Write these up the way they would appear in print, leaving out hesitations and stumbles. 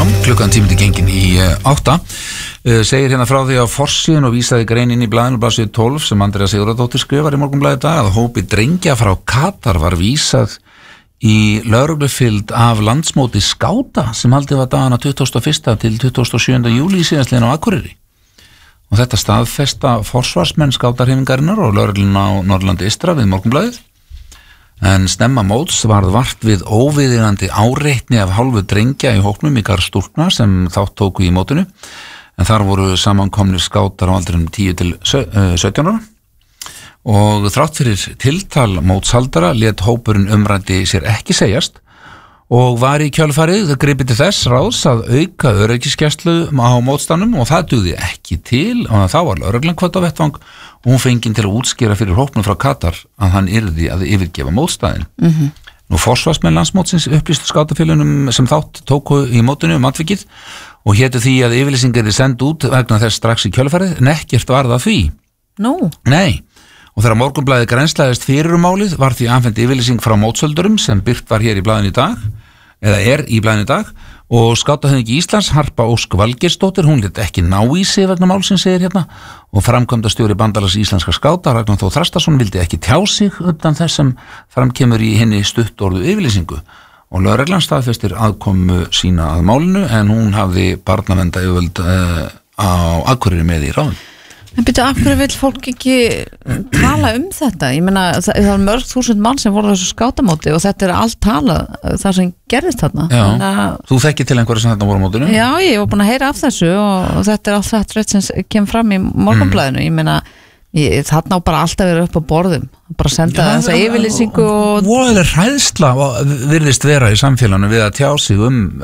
Já, klukkan 10 gengin í 8 segir hérna frá því að forsíðan og vísaði grein inn í blaðinu blaðsíðu 12 sem Andrea Sigurðardóttir skrifar í Morgunblaðið í dag að hópi drengja frá Katar var vísað í lögreglufylgd af landsmóti skáta sem haldið var dagana 21. til 27. júlí síðastliðin á Akureyri og þetta staðfesta forsvarsmenn skátarhefingarinnar og lögreglun á Norðurlandi Eystra við Morgunblaðið en snemma móts varð vart við óviðeigandi áreitni af hálfu drengja í hópnum í garð stúlkna sem þátt tóku í mótinu en þar voru samankomnir skátar á aldrinum 10 til 17 ára og þrátt fyrir tiltal mótshaldara lét hópurinn umræddi sér ekki segjast og var í kjölfarið gripið til þess ráðs að auka öryggisgæslu á mótstanum og það dugði ekki til og þá var lögreglan kvödd á vettvang og hún fengin til að útskýra fyrir hópnum frá Katar að hann yrði að yfirgefa mótstæðin. Nú forsvarsmenn landsmótsins upplýstu skátafélunum sem þátt tóku í mótinu atvikið og hétu því að yfirlýsingar er send út vegna þess strax í kjölfarið en ekkert var það því. Nei. Og þegar Morgunblaðið grænslaðist fyrir málið var því afhent yfirlýsing frá mótshöldurum sem birt var hér í blaðinu í dag eða er í blaðinu í dag og skátahöfðingi Íslands Harpa Ósk Valgeirsdóttir hún lét ekki ná í sig vegna málsins segir hérna og framkvæmdastjóri bandalags íslenska skáta Ragnar Þór Þrastason vildi ekki tjá sig undan þess sem framkemur í henni stuttorðu yfirlýsingu og lögreglan staðfestir aðkomu sína að málinu en hún hafði barnaverndaryfirvöld á Akureyri með í ráðum. En byrju, af hverju vill fólk ekki tala þetta? Ég meina, það var mörg þúsund mann sem voru þessu skátamóti og þetta er allt talað það sem gerðist þarna. Já, þú þekkir til einhverju sem þarna voru á mótinu? Já, ég var búin að heyra af þessu og þetta er allt þetta rétt sem kemur fram í Morgunblaðinu. Ég meina, þarna á bara alltaf verið upp á borðum bara senda þessa yfirlýsingu og voðaleg hræðsla virðist vera í samfélaginu við að tjá sig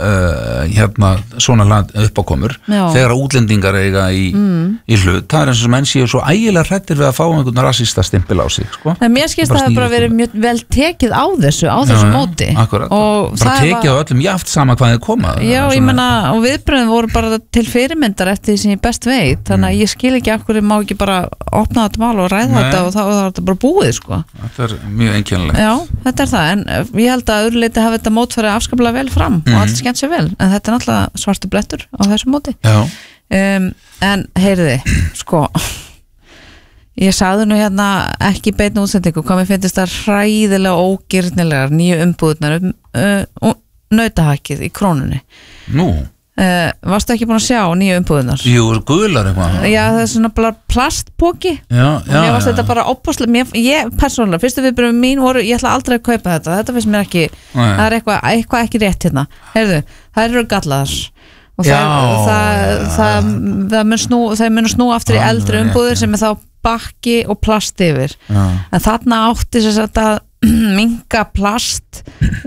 svona uppákomur þegar útlendingar eiga í hlut, það er eins og menn séu svo ægilega hrættir við að fá einhvern rasista stimpil á sig sko. Mér skilst að það hefur bara verið mjög vel tekið á þessu móti akkurat, bara tekið á öllum jaft sama hvað þið koma já, ég menna, og viðbröðin voru bara til fyrirmyndar eftir því sem ég best veit þannig að ég skil ekki af hverju má ekki bara opna þetta mál og ræða þetta og þá er þetta bara búið sko. Þetta er mjög einkennilegt. Já, þetta er það, en ég held að öðruleiti hafi þetta mótfæri afskaplega vel fram og allt skemmt sér vel, en þetta er náttúrulega svartu blettur á þessu móti. En heyriði, sko, ég sagði nú hérna ekki beinni útsendingu, hvað mér finnst það hræðilega ógirnilegar nýju umbúðnar nautahakið í Krónunni. Nú? Varstu ekki búin að sjá nýju umbúðunar? Jú, gular eitthvað. Já, það er svona bara plastpoki og mér varst þetta bara opaslega ég persónulega, fyrstu viðbröðum mín voru ég ætla aldrei að kaupa þetta finnst mér ekki það er eitthvað ekki rétt hérna heyrðu, það eru gallaðar og það mun snú aftur í eldri umbúðir sem er þá bakki og plast yfir en þarna átti þess að minnka plast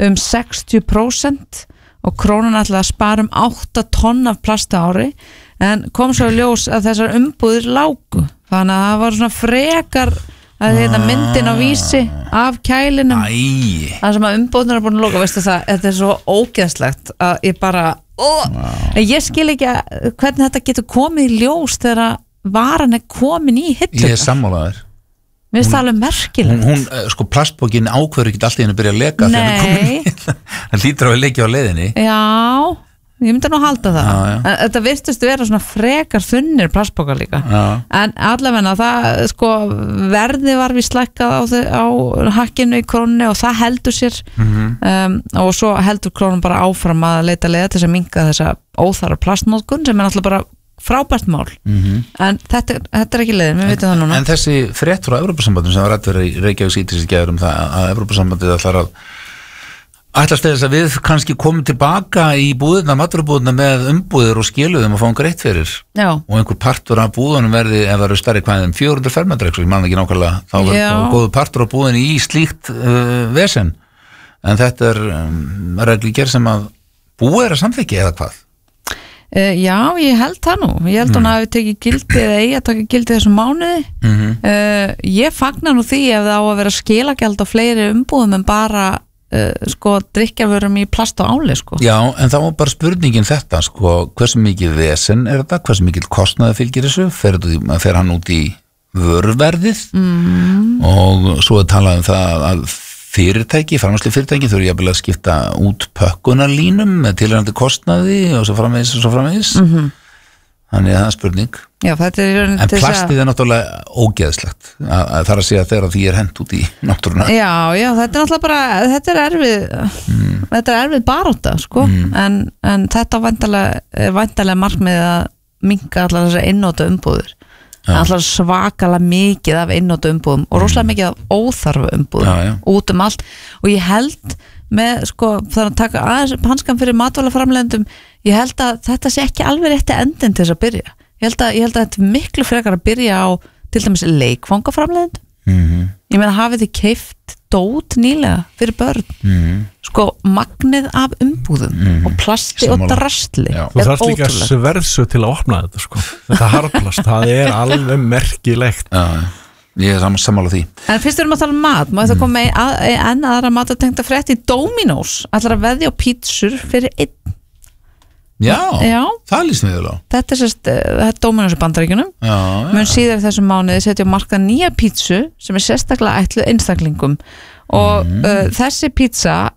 60% og Krónan ætlaði að spara 8 tonn af plast á ári en kom svo í ljós að þessar umbúðir lágu þannig að það var svona frekar að þetta myndin á Vísi af kælinum það sem að umbúðnar er búin að loka veistu það, þetta er svo ógeðslegt að ég bara ég skil ekki hvernig þetta getur komið í ljós þegar varan er komin í hilluna. Ég er sammálaður. Mér finnst það alveg merkilegt. Hún sko plastbókin ákveður ekki alltaf henni að byrja að leka þegar henni komin hann hlýtur á að leikja á leiðinni. Já, ég myndi nú að halda það. En þetta virtust vera svona frekar þunnir plastbókar líka. En allavega það sko verði var við slækkað á hakkinu í Krónunni og það heldur sér og svo heldur Krónun bara áfram að leita leiða til þess að minnka þessa óþarfa plastnotkun sem er náttúrulega bara frábært mál en þetta er ekki leiðin, við veitum það núna. En þessi frétt frá Evrópusambandinu sem var rætt verið í Reykjavík síðdegis í gær það að Evrópusambandið ætlar að ætlast þess að við kannski komum tilbaka í búðina, matvörubúðina með umbúðir og skiluðum og fáum greitt fyrir og einhver partur af búðunum verði ef það eru stærri hvaðin 400 fermetra ég man ekki nákvæmlega, þá verður góðu partur af búðinu í slíkt vesen en þetta er reglugerð sem að búið að samþykkja eða hvað? Já, ég held það nú ég held hún að við tekið gildi eða eigi að taka gildi þessum mánuði ég fagnar nú því ef það á að vera skilagjald á fleiri umbúðum en bara sko drykkjarvörum í plast og áli sko. Já, en þá var bara spurningin þetta sko, hversu mikið vesen er þetta, hversu mikið kostnaði fylgir þessu, fer hann út í vöruverðið og svo er talað um það að fyrirtæki, framleiðslu fyrirtæki þurfa jafnvel að skipta út pökkunarlínum með tilhægandi kostnaði og svo framvegis þannig að það er spurning. Já, þetta en plastið náttúrulega ógeðslegt að það að segja þegar því hent út í náttúruna. Já, þetta er náttúrulega bara þetta er erfið barátta sko, en þetta væntanlega markmið að minnka allar þessar einnota umbúðir. Allar svakalega mikið af einnota umbúðum og rosalega mikið af óþarfa umbúðum út allt og ég held með sko þannig að taka aðeins hanskan fyrir matvælaframleiðendum, ég held að þetta sé ekki alveg rétti endin til þess að byrja. Ég held að þetta er miklu frekar að byrja á til dæmis leikfangaframleiðendum. Ég meina hafið þið keypt dót nýlega fyrir börn sko magnið af umbúðum og plasti og drastli þú þarft líka sverðsu til að opna þetta sko. Þetta harplast, það er alveg merkilegt. Ég er sammála því. En fyrst erum að tala um mat, má þetta koma enn aðra matatengda frétt í Dominos ætlar að veðja á pítsur fyrir 1. Já, það líst mig vel á. Þetta er Dominos í Bandaríkjunum. Mun síðar þessum mánuði setja á markað nýja pítsu sem er sérstaklega ætluð einstaklingum og þessi pítsa